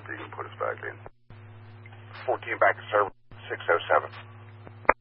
you can put us back in. 14 back to service, 607.